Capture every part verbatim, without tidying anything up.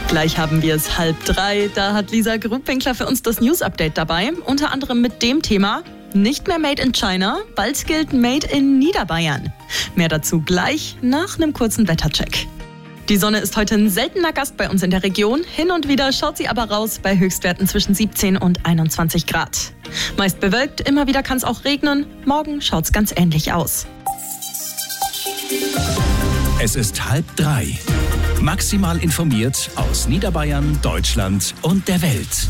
Gleich haben wir es halb drei. Da hat Lisa Grubwinkler für uns das News-Update dabei. Unter anderem mit dem Thema: Nicht mehr Made in China, bald gilt Made in Niederbayern. Mehr dazu gleich nach einem kurzen Wettercheck. Die Sonne ist heute ein seltener Gast bei uns in der Region. Hin und wieder schaut sie aber raus bei Höchstwerten zwischen siebzehn und einundzwanzig Grad. Meist bewölkt, immer wieder kann es auch regnen. Morgen schaut es ganz ähnlich aus. Es ist halb drei. Maximal informiert aus Niederbayern, Deutschland und der Welt.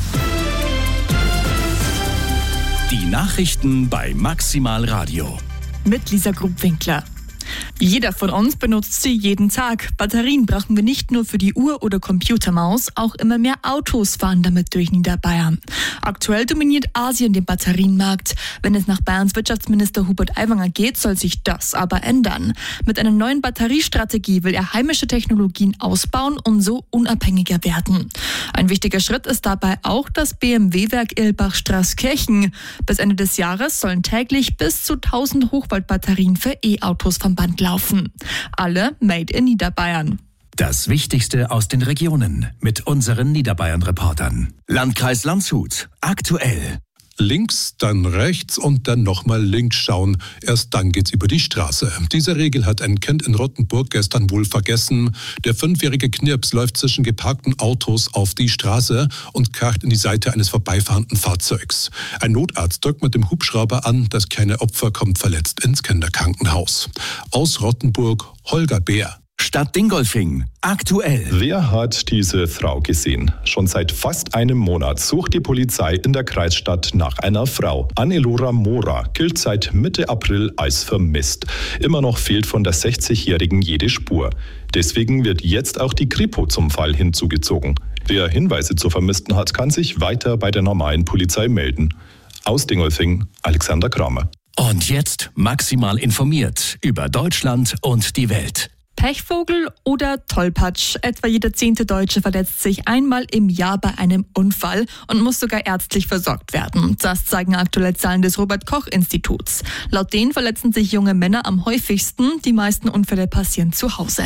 Die Nachrichten bei Maximal Radio. Mit Lisa Grubwinkler. Jeder von uns benutzt sie jeden Tag. Batterien brauchen wir nicht nur für die Uhr oder Computermaus, auch immer mehr Autos fahren damit durch Niederbayern. Aktuell dominiert Asien den Batterienmarkt. Wenn es nach Bayerns Wirtschaftsminister Hubert Aiwanger geht, soll sich das aber ändern. Mit einer neuen Batteriestrategie will er heimische Technologien ausbauen und so unabhängiger werden. Ein wichtiger Schritt ist dabei auch das B M W-Werk Irlbach-Straßkirchen. Bis Ende des Jahres sollen täglich bis zu tausend Hochvoltbatterien für E-Autos vom Band laufen. Alle made in Niederbayern. Das Wichtigste aus den Regionen mit unseren Niederbayern-Reportern. Landkreis Landshut. Aktuell. Links, dann rechts und dann nochmal links schauen. Erst dann geht's über die Straße. Diese Regel hat ein Kind in Rottenburg gestern wohl vergessen. Der fünfjährige Knirps läuft zwischen geparkten Autos auf die Straße und kracht in die Seite eines vorbeifahrenden Fahrzeugs. Ein Notarzt drückt mit dem Hubschrauber an. Das kleine Opfer kommt verletzt ins Kinderkrankenhaus. Aus Rottenburg, Holger Beer. Stadt Dingolfing. Aktuell. Wer hat diese Frau gesehen? Schon seit fast einem Monat sucht die Polizei in der Kreisstadt nach einer Frau. Annelora Mora gilt seit Mitte April als vermisst. Immer noch fehlt von der sechzigjährigen jede Spur. Deswegen wird jetzt auch die Kripo zum Fall hinzugezogen. Wer Hinweise zur Vermissten hat, kann sich weiter bei der normalen Polizei melden. Aus Dingolfing, Alexander Kramer. Und jetzt maximal informiert über Deutschland und die Welt. Pechvogel oder Tollpatsch. Etwa jeder zehnte Deutsche verletzt sich einmal im Jahr bei einem Unfall und muss sogar ärztlich versorgt werden. Das zeigen aktuelle Zahlen des Robert-Koch-Instituts. Laut denen verletzen sich junge Männer am häufigsten. Die meisten Unfälle passieren zu Hause.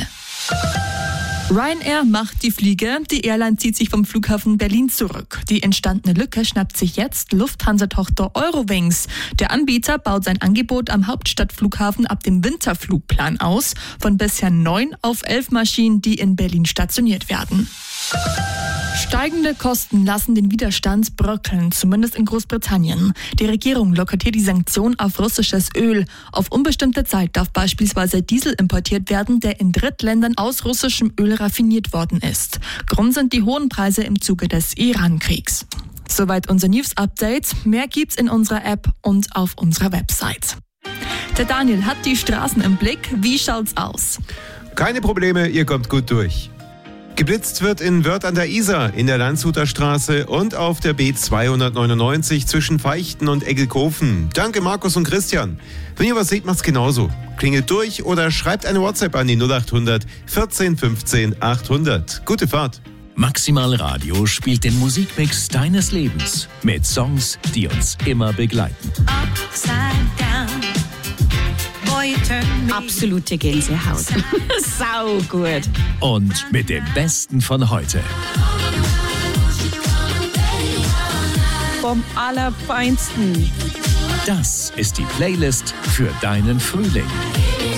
Ryanair macht die Fliege. Die Airline zieht sich vom Flughafen Berlin zurück. Die entstandene Lücke schnappt sich jetzt Lufthansa-Tochter Eurowings. Der Anbieter baut sein Angebot am Hauptstadtflughafen ab dem Winterflugplan aus. Von bisher neun auf elf Maschinen, die in Berlin stationiert werden. Steigende Kosten lassen den Widerstand bröckeln, zumindest in Großbritannien. Die Regierung lockert hier die Sanktionen auf russisches Öl. Auf unbestimmte Zeit darf beispielsweise Diesel importiert werden, der in Drittländern aus russischem Öl raffiniert worden ist. Grund sind die hohen Preise im Zuge des Iran-Kriegs. Soweit unser News-Update. Mehr gibt's in unserer App und auf unserer Website. Der Daniel hat die Straßen im Blick. Wie schaut's aus? Keine Probleme, ihr kommt gut durch. Geblitzt wird in Wörth an der Isar, in der Landshuter Straße und auf der B zweihundertneunundneunzig zwischen Feichten und Eggelkofen. Danke Markus und Christian. Wenn ihr was seht, macht's genauso. Klingelt durch oder schreibt eine WhatsApp an die null acht hundert vierzehn fünfzehn achthundert. Gute Fahrt. Maximal Radio spielt den Musikmix deines Lebens mit Songs, die uns immer begleiten. Absolute Gänsehaut. Sau gut. Und mit dem Besten von heute. Vom Allerfeinsten. Das ist die Playlist für deinen Frühling.